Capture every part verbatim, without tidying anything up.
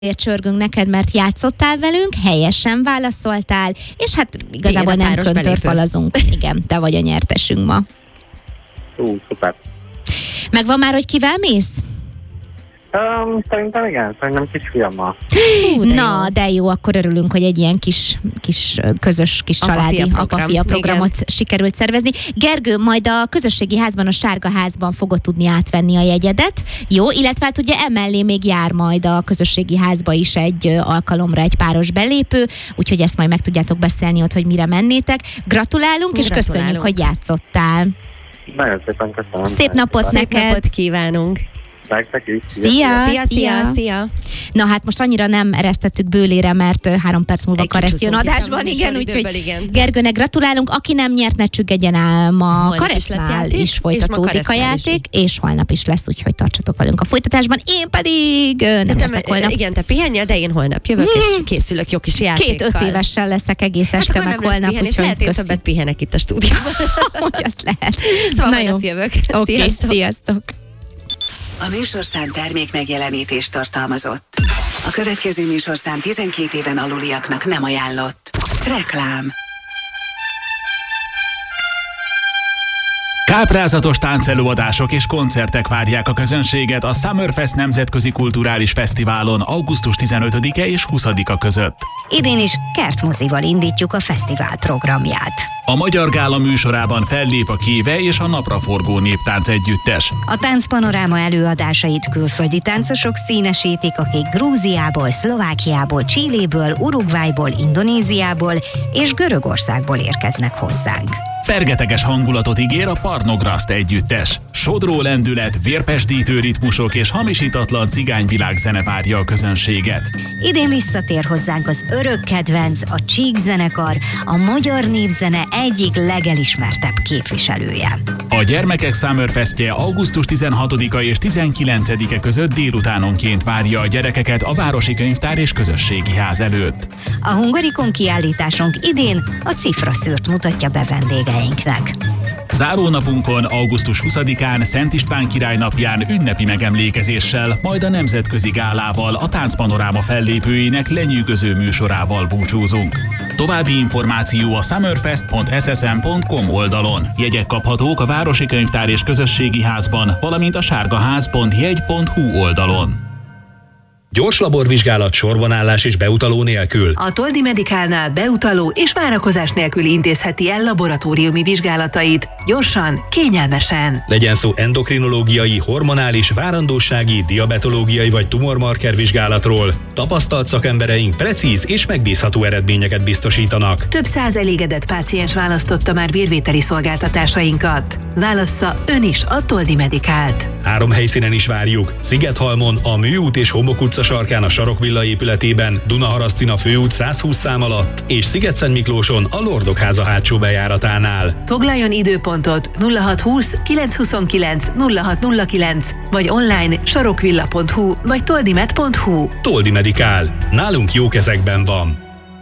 Csörgünk neked, mert játszottál velünk, helyesen válaszoltál, és hát igazából nem köntörfalazunk. Igen, te vagy a nyertesünk ma. Ú, szuper. Megvan már, hogy kivel mész? Um, szerintem igen, szerintem kisfiammal. Hú, de Na, jó. de jó, akkor örülünk, hogy egy ilyen kis, kis közös, kis családi apa-fia apa-fia programot igen. sikerült szervezni. Gergő, majd a közösségi házban, a Sárga Házban fogod tudni átvenni a jegyedet, jó? Illetve hát ugye emellé még jár majd a közösségi házba is egy alkalomra egy páros belépő, úgyhogy ezt majd meg tudjátok beszélni ott, hogy mire mennétek. Gratulálunk, és Gratulálunk. köszönjük, hogy játszottál. Nagyon szépen köszönöm. Szép napot Szép neked! napot kívánunk! Szia! Szia, szia, szia! Na hát most annyira nem eresztettük bőlére, mert három perc múlva Karesz jön adásban, igen, úgyhogy Gergőnek gratulálunk. Aki nem nyert, ne csüggedjen el, ma Karesznál is, is folytatódik a játék, is. És holnap is lesz, úgyhogy tartsatok velünk a folytatásban. Én pedig nem te leszek holnap. Igen, te pihenjel, de én holnap jövök, hmm. és készülök jó kis játékkal. Két öt évessel leszek egész este, hát meg holnap, pihen, és lehet, én többet pihenek itt a stúdióban. Hogy azt lehet. Szóval holnap jövök. Oké, sziasztok! A műsorszám termék megjelenítést tartalmazott. A következő műsorszám tizenkét éven aluliaknak nem ajánlott. Reklám. Káprázatos táncelőadások és koncertek várják a közönséget a Summerfest Nemzetközi Kulturális Fesztiválon augusztus tizenötödike és huszadika között. Idén is kertmozival indítjuk a fesztivál programját. A Magyar Gála műsorában fellép a Kéve és a Napraforgó Néptánc Együttes. A táncpanoráma előadásait külföldi táncosok színesítik, akik Grúziából, Szlovákiából, Chiléből, Uruguayból, Indonéziából és Görögországból érkeznek hozzánk. Fergeteges hangulatot ígér a Parnograszt együttes. Sodró lendület, vérpesdítő ritmusok és hamisítatlan cigányvilág zene várja a közönséget. Idén visszatér hozzánk az örök kedvenc, a Csík zenekar, a magyar népzene egyik legelismertebb képviselője. A Gyermekek Summerfestje augusztus tizenhatodika és tizenkilencedike között délutánonként várja a gyerekeket a Városi Könyvtár és Közösségi Ház előtt. A Hungarikon kiállításunk idén a cifraszűrt mutatja be vendégeinknek. Zárónapunkon augusztus huszadikán Szent István király napján ünnepi megemlékezéssel, majd a nemzetközi gálával, a táncpanoráma fellépőinek lenyűgöző műsorával búcsúzunk. További információ a summerfest pont s s m pont com oldalon. Jegyek kaphatók a Városi Könyvtár és Közösségi Házban, valamint a sárgaház pont jegy pont hu oldalon. Gyors laborvizsgálat, sorbanállás és beutaló nélkül. A Toldi Medicalnál beutaló és várakozás nélkül intézheti el laboratóriumi vizsgálatait. Gyorsan, kényelmesen. Legyen szó endokrinológiai, hormonális, várandósági, diabetológiai vagy tumormarker vizsgálatról. Tapasztalt szakembereink precíz és megbízható eredményeket biztosítanak. Több száz elégedett páciens választotta már vérvételi szolgáltatásainkat. Válassza ön is a Toldi Medicalt. Három helyszínen is várjuk. Szigethalmon, a Műút és Homok utca sarkán a Sarokvilla épületében, Dunaharasztin a Főút százhúsz szám alatt, és Sziget-Szentmiklóson a Lordok háza hátsó bejáratánál. Foglaljon időpontot nulla hat húsz kilenc huszonkilenc nulla hat nulla kilenc vagy online sarokvilla pont hu vagy toldimed pont hu. Toldi Medicál. Nálunk jó kezekben van.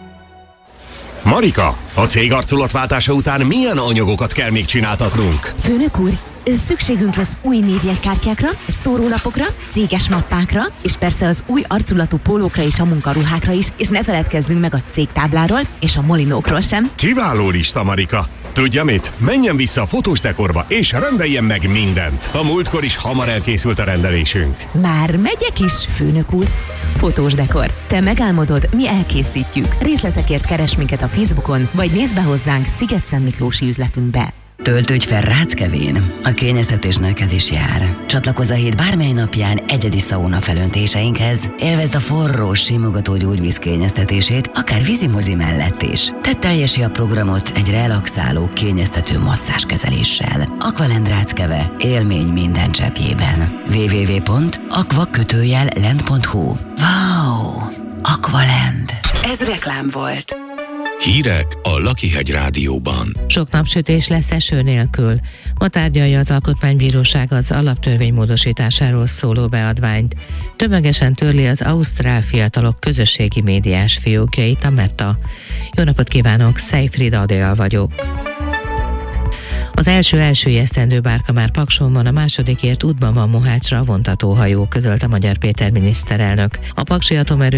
Marika, a cég arculatváltása után milyen anyagokat kell még csináltatnunk? Főnök úr, szükségünk lesz új névjegykártyákra, szórólapokra, céges mappákra, és persze az új arculatú pólókra és a munkaruhákra is, és ne feledkezzünk meg a cégtábláról és a molinókról sem. Kiváló lista, Marika! Tudja mit? Menjen vissza a fotós dekorba, és rendeljen meg mindent. A múltkor is hamar elkészült a rendelésünk. Már megyek is, főnök úr. Fotós dekor. Te megálmodod, mi elkészítjük. Részletekért keres minket a Facebookon, vagy nézd be hozzánk Sziget-Szentmiklósi üzletünkbe. Töltődj fel Ráckevén, a kényeztetés neked is jár. Csatlakozz a hét bármely napján egyedi szauna felöntéseinkhez, élvezd a forró, simogató gyógyvíz kényeztetését, akár vízimozi mellett is. Tedd teljesí a programot egy relaxáló, kényeztető masszázskezeléssel. Aqualend Ráckeve, élmény minden cseppjében. double-u double-u double-u pont aqua kötőjel lend pont hu. Wow! Aqualend! Ez reklám volt. Hírek a Lakihegy Rádióban. Sok napsütés lesz eső nélkül. Ma tárgyalja az Alkotmánybíróság az alaptörvény módosításáról szóló beadványt. Tömegesen törli az ausztrál fiatalok közösségi médiás fiókjait a Meta. Jó napot kívánok, Szejfrid Adél vagyok. Az első első esztendő bárka már Pakson van, a másodikért útban van Mohácsra a vontatóhajó, közölte Magyar Péter miniszterelnök. A paksi atomerő